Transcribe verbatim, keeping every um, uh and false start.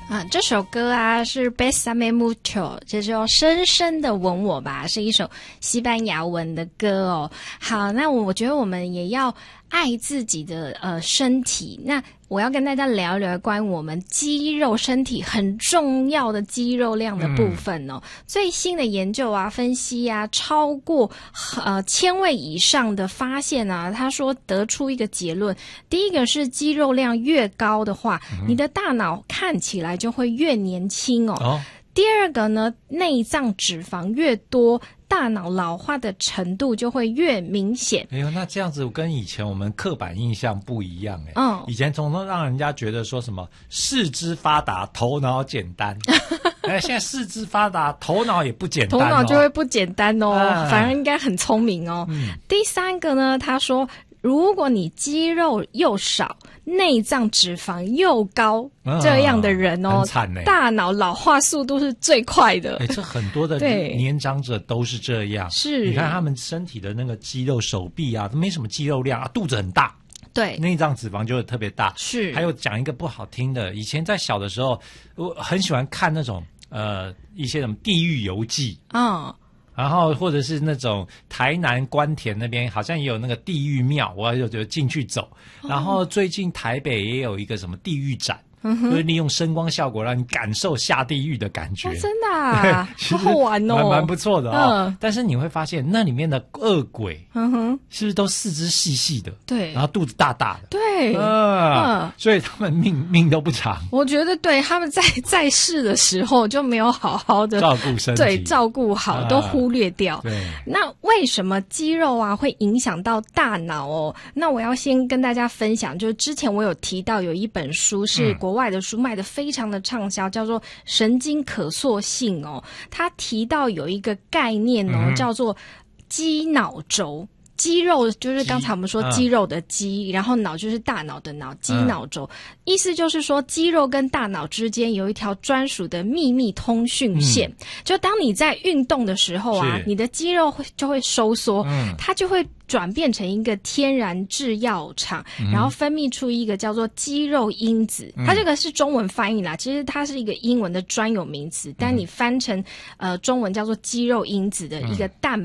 啊，这首歌啊是 Bésame Mucho， 这就深深的吻我吧，是一首西班牙文的歌哦。好，那我觉得我们也要爱自己的呃身体。那我要跟大家聊一聊关于我们肌肉身体很重要的肌肉量的部分哦。嗯、最新的研究啊、分析啊，超过呃千位以上的发现啊，他说得出一个结论：第一个是肌肉量越高的话，嗯、你的大脑看起来就会越年轻哦。哦第二个呢，内脏脂肪越多，大脑老化的程度就会越明显。 哎呦，那这样子跟以前我们刻板印象不一样哎。 嗯， 以前总是让人家觉得说什么四肢发达，头脑简单。哎，现在四肢发达，头脑也不简单、哦， 头脑就会不简单哦， 哎、 反而应该很聪明哦。嗯、第三个呢，他说，如果你肌肉又少，内脏脂肪又高，嗯、这样的人哦，大脑老化速度是最快的。 哎，这很多的年长者都是这样。 是， 你看他们身体的那个肌肉、手臂啊，都没什么肌肉量啊，肚子很大。 对， 内脏脂肪就会特别大。 是， 还有讲一个不好听的，以前在小的时候，我很喜欢看那种呃一些什么地狱游记。 嗯。 然后或者是那种台南关田那边好像也有那个地狱庙，我就就进去走。然后最近台北也有一个什么地狱展，嗯、就是利用声光效果让你感受下地狱的感觉。 哦、真的啊，好好玩哦， 蛮蛮不错的哦。 嗯、 但是你会发现那里面的恶鬼，嗯哼，是不是都四肢细细的？ 对， 然后肚子大大的。 对， 啊、嗯，所以他们命命都不长。 我觉得对他们在在世的时候就没有好好的照顾身体， 对，照顾好，都忽略掉。 对， 那为什么肌肉啊会影响到大脑哦？那我要先跟大家分享，就是之前我有提到有一本书是国外的书，卖得非常的畅销，叫做《神经可塑性》哦。它提到有一个概念哦，嗯、叫做肌脑轴。肌肉就是刚才我们说肌肉的肌，嗯、然后脑就是大脑的脑，肌脑轴，嗯、意思就是说肌肉跟大脑之间有一条专属的秘密通讯线。嗯、就当你在运动的时候啊，你的肌肉会就会收缩，嗯、它就会转变成一个天然制药厂，嗯、然后分泌出一个叫做肌肉因子。嗯、它这个是中文翻译啦，其实它是一个英文的专有名词，但你翻成呃中文叫做肌肉因子的一个蛋